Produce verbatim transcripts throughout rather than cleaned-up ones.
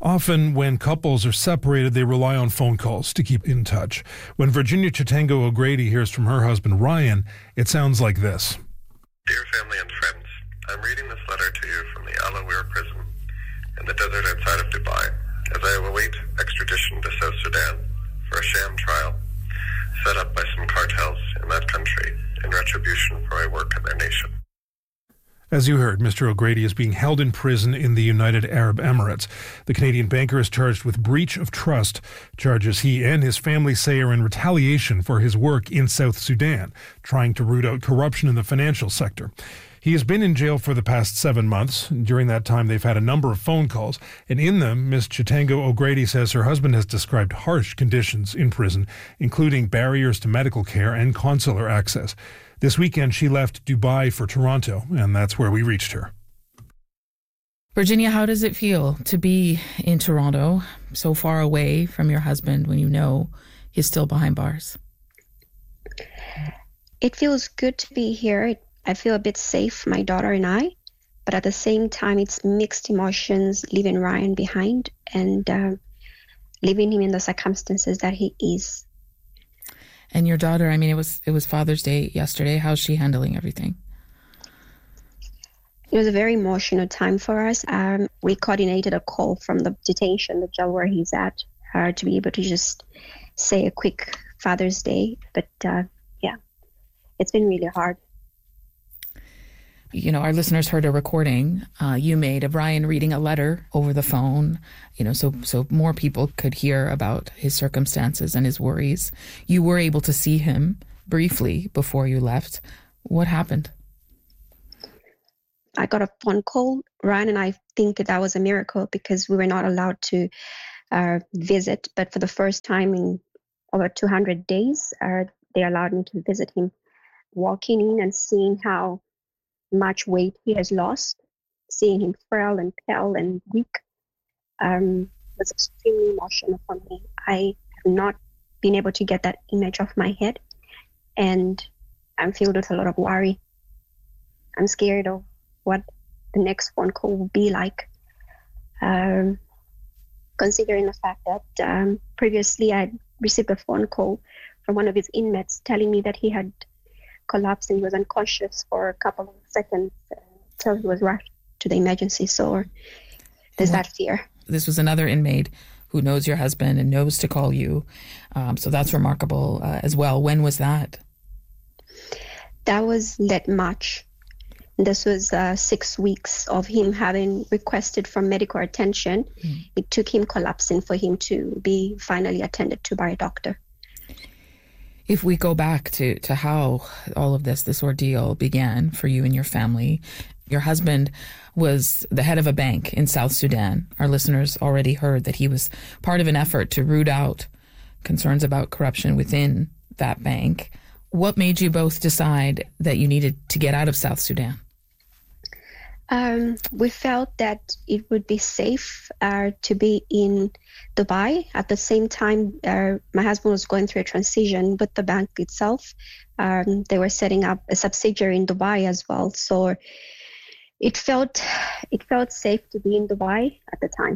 Often, when couples are separated, they rely on phone calls to keep in touch. When Virginia Chitango O'Grady hears from her husband, Ryan, it sounds like this. Dear family and friends, I'm reading this letter to you from the Al Awir prison in the desert outside of Dubai, as I await extradition to South Sudan for a sham trial set up by some cartels in that country in retribution for my work in their nation. As you heard, Mister O'Grady is being held in prison in the United Arab Emirates. The Canadian banker is charged with breach of trust, charges he and his family say are in retaliation for his work in South Sudan, trying to root out corruption in the financial sector. He has been in jail for the past seven months. During that time, they've had a number of phone calls, and in them, Miz Chitango O'Grady says her husband has described harsh conditions in prison, including barriers to medical care and consular access. This weekend, she left Dubai for Toronto, and that's where we reached her. Virginia, how does it feel to be in Toronto, so far away from your husband when you know he's still behind bars? It feels good to be here. I feel a bit safe, my daughter and I, but at the same time, it's mixed emotions leaving Ryan behind and uh, leaving him in the circumstances that he is. And your daughter, I mean, it was it was Father's Day yesterday. How's she handling everything? It was a very emotional time for us. Um, we coordinated a call from the detention, the jail where he's at, uh, to be able to just say a quick Father's Day. But uh, yeah, it's been really hard. You know, our listeners heard a recording uh, you made of Ryan reading a letter over the phone, you know, so so more people could hear about his circumstances and his worries. You were able to see him briefly before you left. What happened? I got a phone call. Ryan and I think that was a miracle because we were not allowed to uh, visit. But for the first time in over two hundred days, uh, they allowed me to visit him. Walking in and seeing how much weight he has lost, seeing him frail and pale and weak, um, was extremely emotional for me. I have not been able to get that image off my head, and I'm filled with a lot of worry. I'm scared of what the next phone call will be like, um, considering the fact that um, previously I received a phone call from one of his inmates telling me that he had collapsed and he was unconscious for a couple of seconds until he was rushed to the emergency. So there's that fear. This was another inmate who knows your husband and knows to call you. Um, so that's remarkable uh, as well. When was that? That was late March. This was uh, six weeks of him having requested for medical attention. Mm. It took him collapsing for him to be finally attended to by a doctor. If we go back to, to how all of this, this ordeal began for you and your family, your husband was the head of a bank in South Sudan. Our listeners already heard that he was part of an effort to root out concerns about corruption within that bank. What made you both decide that you needed to get out of South Sudan? Um, we felt that it would be safe uh, to be in Dubai. At the same time, uh, my husband was going through a transition with the bank itself. Um, they were setting up a subsidiary in Dubai as well. So it felt it felt safe to be in Dubai at the time.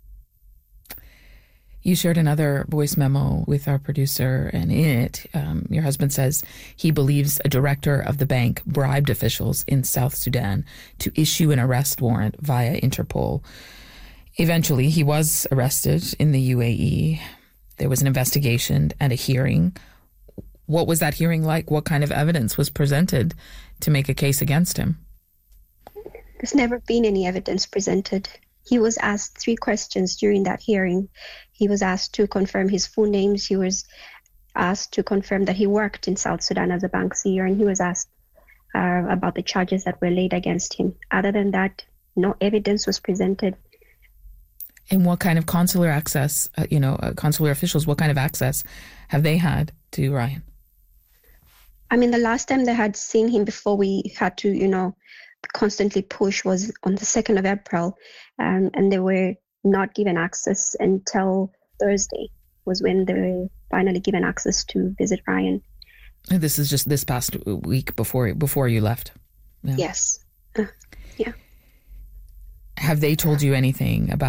You shared another voice memo with our producer, and in it, um, your husband says he believes a director of the bank bribed officials in South Sudan to issue an arrest warrant via Interpol. Eventually, he was arrested in the U A E. There was an investigation and a hearing. What was that hearing like? What kind of evidence was presented to make a case against him? There's never been any evidence presented. He was asked three questions during that hearing. He was asked to confirm his full names. He was asked to confirm that he worked in South Sudan as a bank seer, and he was asked uh, about the charges that were laid against him. Other than that, no evidence was presented. And what kind of consular access, uh, you know, uh, consular officials, what kind of access have they had to Ryan? I mean, the last time they had seen him before we had to, you know, constantly push was on the second of April, um, and they were not given access until Thursday was when they were finally given access to visit Ryan. And this is just this past week before before you left? Yeah. Yes. Uh, yeah. Have they told you anything about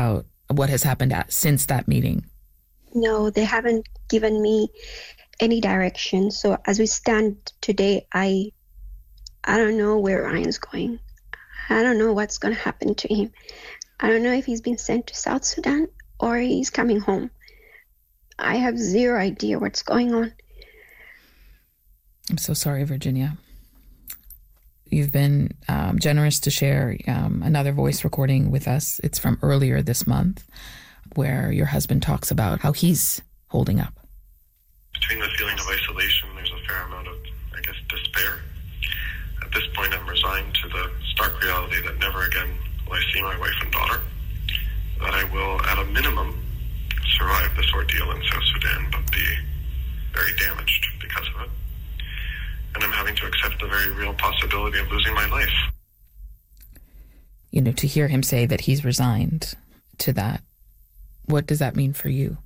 what has happened at, since that meeting? No, they haven't given me any direction. So as we stand today, I I don't know where Ryan's going. I don't know what's going to happen to him. I don't know if he's been sent to South Sudan or he's coming home. I have zero idea what's going on. I'm so sorry, Virginia. You've been um, generous to share um, another voice recording with us. It's from earlier this month, where your husband talks about how he's holding up. Between the feeling of isolation, there's a fair amount of, I guess, despair. At this point, I'm resigned to the stark reality that never again will I see my wife and daughter, that I will, at a minimum, survive this ordeal in South Sudan, but be very damaged because of it. And I'm having to accept the very real possibility of losing my life. You know, to hear him say that he's resigned to that, what does that mean for you?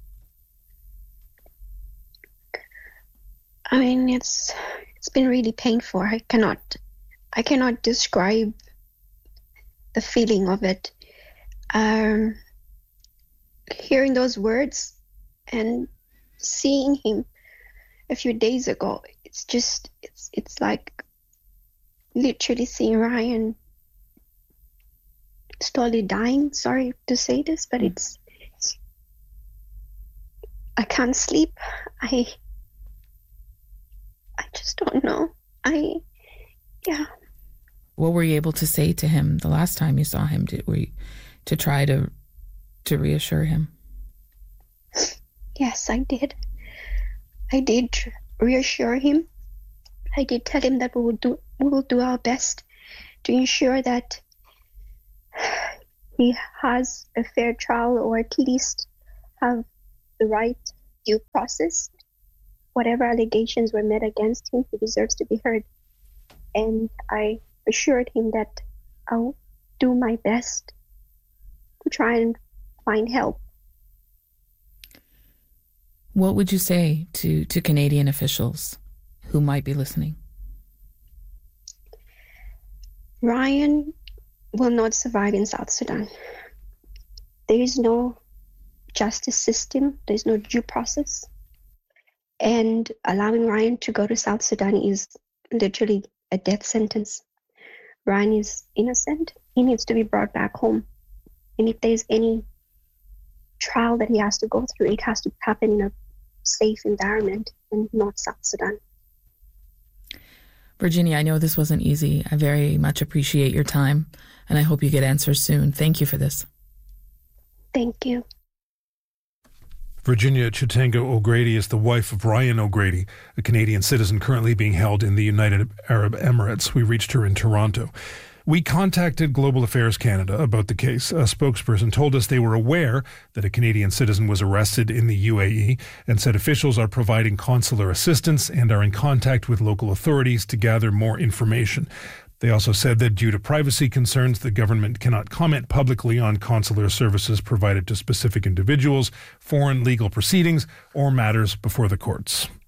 I mean, it's it's been really painful. I cannot I cannot describe the feeling of it. Um, hearing those words and seeing him a few days ago, it's just it's it's like literally seeing Ryan slowly dying. Sorry to say this, but it's I can't sleep. I I just don't know. I yeah. What were you able to say to him the last time you saw him? Did, were you, to try to to reassure him? Yes, I did. I did reassure him. I did tell him that we will do we will do our best to ensure that he has a fair trial, or at least have the right due process. Whatever allegations were made against him, he deserves to be heard. And I assured him that I'll do my best to try and find help. What would you say to, to Canadian officials who might be listening? Ryan will not survive in South Sudan. There is no justice system. There's no due process. And allowing Ryan to go to South Sudan is literally a death sentence. Ryan is innocent. He needs to be brought back home. And if there's any trial that he has to go through, it has to happen in a safe environment and not South Sudan. Virginia, I know this wasn't easy. I very much appreciate your time, and I hope you get answers soon. Thank you for this. Thank you. Virginia Chitanga O'Grady is the wife of Ryan O'Grady, a Canadian citizen currently being held in the United Arab Emirates. We reached her in Toronto. We contacted Global Affairs Canada about the case. A spokesperson told us they were aware that a Canadian citizen was arrested in the U A E and said officials are providing consular assistance and are in contact with local authorities to gather more information. They also said that due to privacy concerns, the government cannot comment publicly on consular services provided to specific individuals, foreign legal proceedings, or matters before the courts.